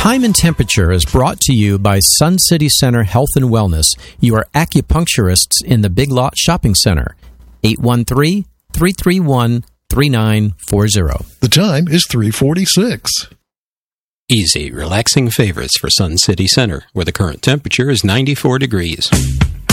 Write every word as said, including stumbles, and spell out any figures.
Time and Temperature is brought to you by Sun City Center Health and Wellness. You are acupuncturists in the Big Lot Shopping Center. eight one three, three three one, three nine four zero. The time is three forty-six. Easy, relaxing favorites for Sun City Center, where the current temperature is ninety-four degrees.